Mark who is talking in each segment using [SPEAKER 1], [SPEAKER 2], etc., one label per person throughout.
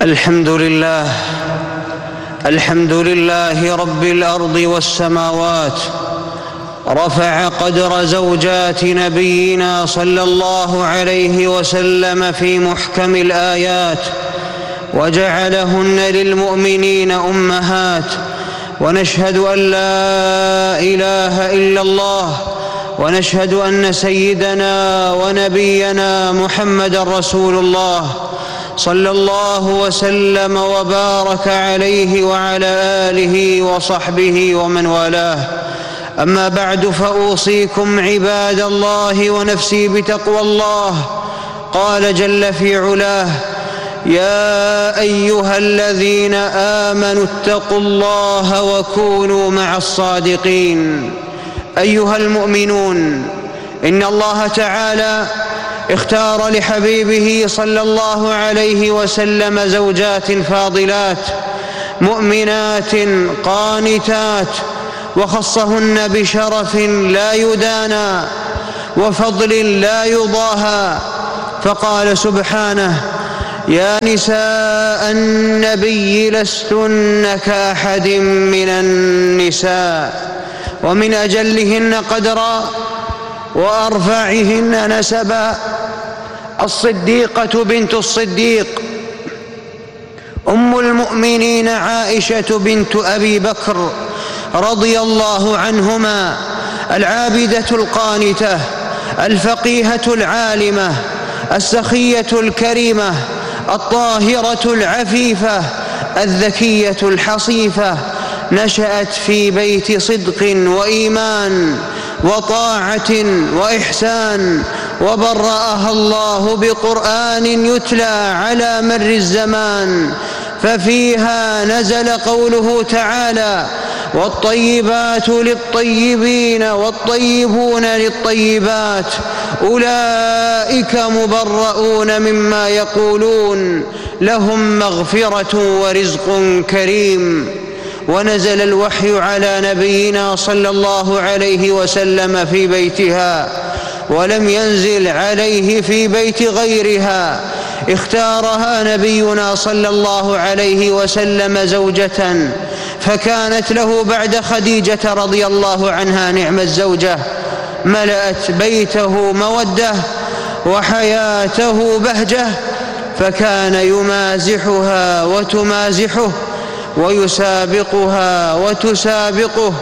[SPEAKER 1] الحمد لله رب الأرض والسماوات. رفع قدر زوجات نبينا صلى الله عليه وسلم في محكم الآيات، وجعلهن للمؤمنين أمهات. ونشهد أن لا إله إلا الله، ونشهد أن سيدنا ونبينا محمد رسول الله صلى الله وسلم وبارك عليه وعلى آله وصحبه ومن والاه. أما بعد، فأوصيكم عباد الله ونفسي بتقوى الله. قال جل في علاه: يا أيها الذين آمنوا اتقوا الله وكونوا مع الصادقين. أيها المؤمنون، إن الله تعالى اختار لحبيبه صلى الله عليه وسلم زوجات فاضلات مؤمنات قانتات، وخصهن بشرف لا يدانى وفضل لا يضاهى. فقال سبحانه: يا نساء النبي لستن كأحد من النساء. ومن أجلهن قدرا وأرفعهن نسبا الصديقة بنت الصديق أم المؤمنين عائشة بنت أبي بكر رضي الله عنهما، العابدة القانتة الفقيهة العالمة السخية الكريمة الطاهرة العفيفة الذكية الحصيفة. نشأت في بيت صدق وإيمان وطاعة وإحسان، وبرأها الله بقرآن يتلى على مر الزمان، ففيها نزل قوله تعالى: والطيبات للطيبين والطيبون للطيبات أولئك مبرؤون مما يقولون لهم مغفرة ورزق كريم. ونزل الوحي على نبينا صلى الله عليه وسلم في بيتها، ولم ينزل عليه في بيت غيرها. اختارها نبينا صلى الله عليه وسلم زوجة، فكانت له بعد خديجة رضي الله عنها نعم الزوجة، ملأت بيته مودة وحياته بهجة، فكان يمازحها وتمازحه، ويسابقها وتسابقه،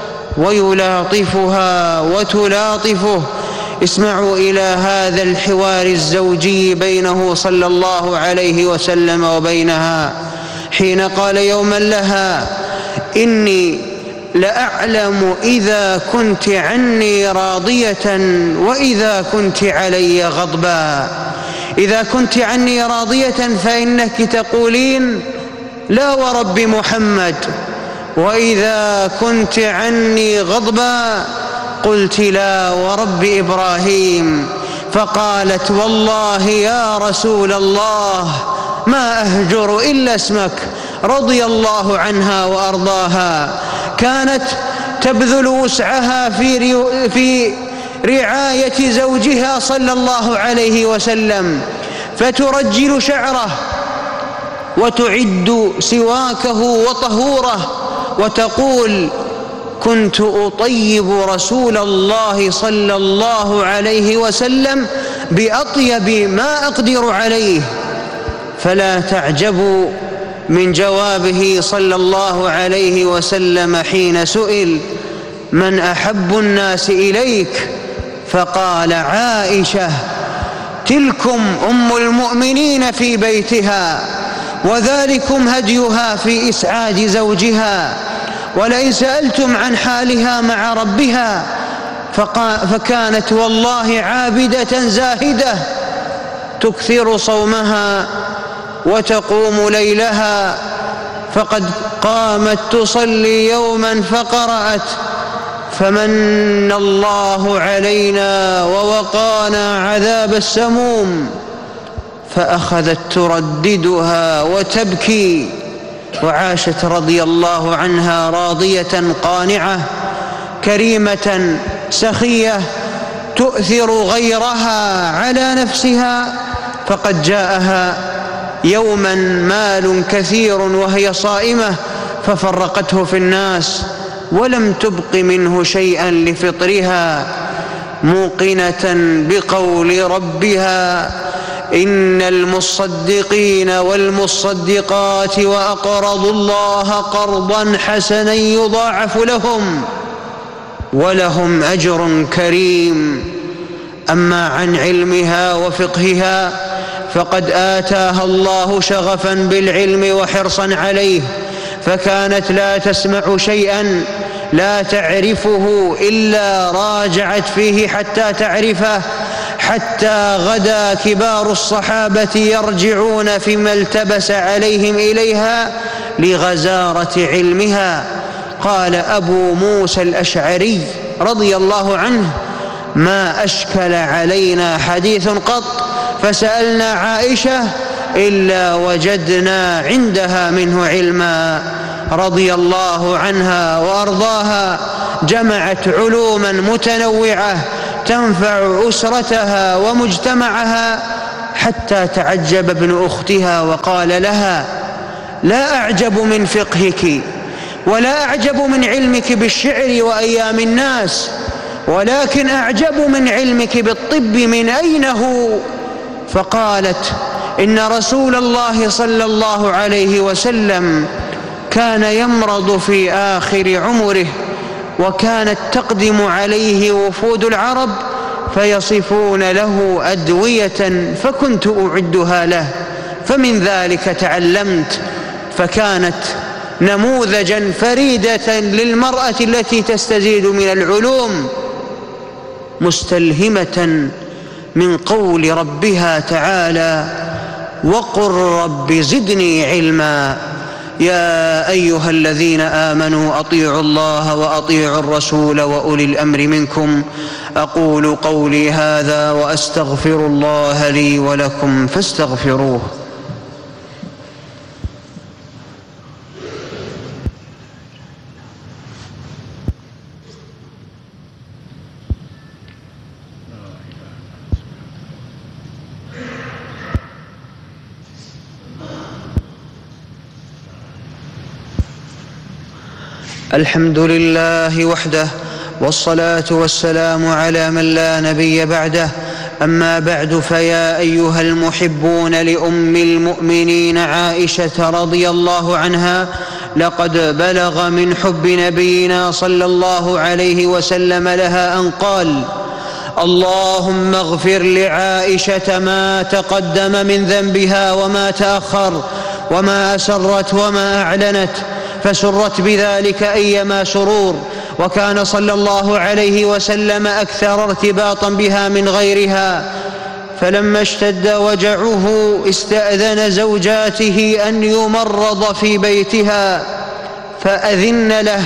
[SPEAKER 1] ويلاطفها وتلاطفه. اسمعوا إلى هذا الحوار الزوجي بينه صلى الله عليه وسلم وبينها، حين قال يوما لها: إني لأعلم إذا كنت عني راضية وإذا كنت علي غضبا. إذا كنت عني راضية فإنك تقولين: لا ورب محمد. وإذا كنت عني غضبا قلت: لا ورب إبراهيم. فقالت: والله يا رسول الله ما أهجر إلا اسمك، رضي الله عنها وأرضاها. كانت تبذل وسعها في رعاية زوجها صلى الله عليه وسلم، فترجل شعره وتعد سواكه وطهوره، وتقول: كنت أطيب رسول الله صلى الله عليه وسلم بأطيب ما أقدر عليه. فلا تعجبوا من جوابه صلى الله عليه وسلم حين سئل: من أحب الناس إليك؟ فقال: عائشة، تلكم أم المؤمنين في بيتها، وذلكم هديها في إسعاد زوجها. ولئن سألتم عن حالها مع ربها فكانت والله عابدة زاهدة، تكثر صومها وتقوم ليلها. فقد قامت تصلي يوما فقرأت: فمن الله علينا ووقانا عذاب السموم. فأخذت ترددها وتبكي، وعاشت رضي الله عنها راضية قانعة كريمة سخية تؤثر غيرها على نفسها. فقد جاءها يوما مال كثير وهي صائمة ففرقته في الناس ولم تبق منه شيئا لفطرها، موقنة بقول ربها: إن المصدقين والمصدقات وأقرضوا الله قرضا حسنا يضاعف لهم ولهم أجر كريم. أما عن علمها وفقهها فقد آتاها الله شغفا بالعلم وحرصا عليه، فكانت لا تسمع شيئا لا تعرفه إلا راجعت فيه حتى تعرفه، حتى غدا كبار الصحابة يرجعون فيما التبس عليهم إليها لغزارة علمها. قال أبو موسى الأشعري رضي الله عنه: ما أشكل علينا حديث قط فسألنا عائشة إلا وجدنا عندها منه علما، رضي الله عنها وأرضاها. جمعت علوما متنوعة تنفع أسرتها ومجتمعها، حتى تعجب ابن أختها وقال لها: لا أعجب من فقهك ولا أعجب من علمك بالشعر وأيام الناس، ولكن أعجب من علمك بالطب، من أين هو؟ فقالت: إن رسول الله صلى الله عليه وسلم كان يمرض في آخر عمره، وكانت تقدم عليه وفود العرب فيصفون له أدوية فكنت أعدها له، فمن ذلك تعلمت. فكانت نموذجا فريدة للمرأة التي تستزيد من العلوم، مستلهمة من قول ربها تعالى: وقل رب زدني علما. يا أيها الذين آمنوا أطيعوا الله وأطيعوا الرسول وأولي الأمر منكم. أقول قولي هذا وأستغفر الله لي ولكم فاستغفروه. الحمد لله وحده، والصلاة والسلام على من لا نبي بعده. أما بعد، فيا أيها المحبون لأم المؤمنين عائشة رضي الله عنها، لقد بلغ من حب نبينا صلى الله عليه وسلم لها أن قال: اللهم اغفر لعائشة ما تقدم من ذنبها وما تأخر، وما أسرت وما أعلنت، فسرت بذلك أيما سرور، وكان صلى الله عليه وسلم أكثر ارتباطا بها من غيرها. فلما اشتد وجعه استأذن زوجاته أن يمرض في بيتها فأذن له،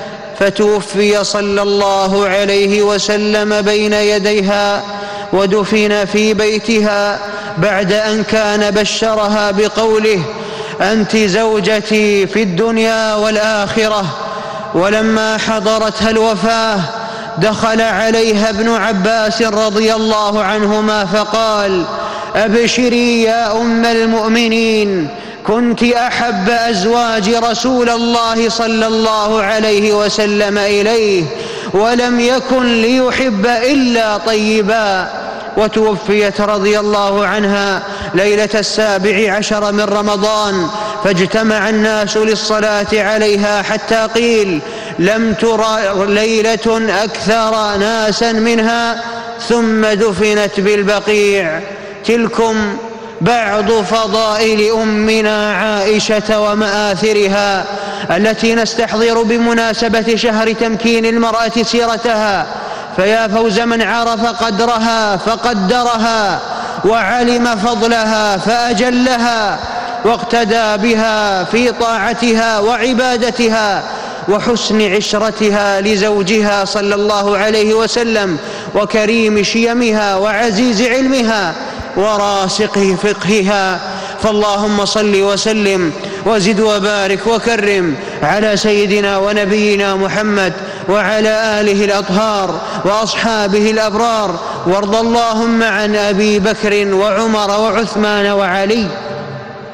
[SPEAKER 1] فتوفي صلى الله عليه وسلم بين يديها ودفن في بيتها، بعد أن كان بشرها بقوله: أنت زوجتي في الدنيا والآخرة. ولما حضرتها الوفاة دخل عليها ابن عباس رضي الله عنهما فقال: أبشري يا أم المؤمنين، كنت أحب أزواج رسول الله صلى الله عليه وسلم إليه، ولم يكن ليحب إلا طيبا. وتوفيت رضي الله عنها ليلة 17 من رمضان، فاجتمع الناس للصلاة عليها حتى قيل: لم ترى ليلة أكثر ناسا منها، ثم دفنت بالبقيع. تلكم بعض فضائل أمنا عائشة ومآثرها التي نستحضر بمناسبة شهر تمكين المرأة سيرتها. فيا فوز من عرف قدرها فقدرها، وعلم فضلها فأجلها، واقتدى بها في طاعتها وعبادتها وحسن عشرتها لزوجها صلى الله عليه وسلم، وكريم شيمها وعزيز علمها وراسخ فقهها. فاللهم صل وسلم وزد وبارك وكرم على سيدنا ونبينا محمد وعلى آله الأطهار وأصحابه الأبرار، وارض اللهم عن أبي بكر وعمر وعثمان وعلي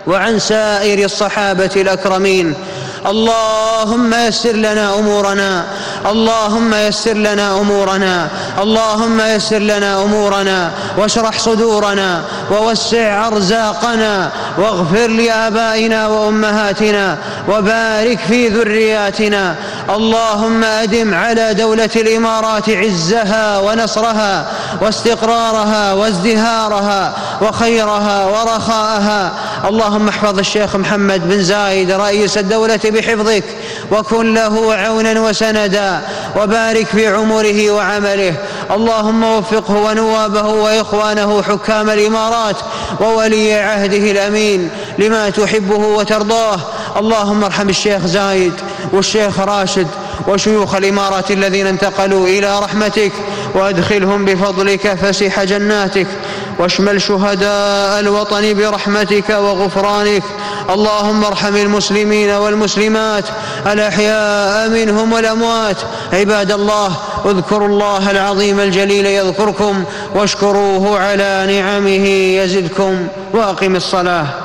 [SPEAKER 1] وعن سائر الصحابة الأكرمين. اللهم يسر لنا أمورنا، اللهم يسر لنا أمورنا، اللهم يسر لنا أمورنا، واشرح صدورنا، ووسع أرزاقنا، واغفر لآبائنا وأمهاتنا، وبارك في ذرياتنا. اللهم أدم على دولة الإمارات عزها ونصرها واستقرارها وازدهارها وخيرها ورخاءها. اللهم احفظ الشيخ محمد بن زايد رئيس الدولة بحفظك، وكن له عونا وسندا، وبارك في عمره وعمله. اللهم وفقه ونوابه وإخوانه حكام الإمارات وولي عهده الأمين لما تحبه وترضاه. اللهم ارحم الشيخ زايد والشيخ راشد وشيوخ الإمارات الذين انتقلوا إلى رحمتك، وأدخلهم بفضلك فسيح جناتك، واشمل شهداء الوطن برحمتك وغفرانك. اللهم ارحم المسلمين والمسلمات الأحياء منهم والأموات. عباد الله، اذكروا الله العظيم الجليل يذكركم، واشكروه على نعمه يزدكم، وأقم الصلاة.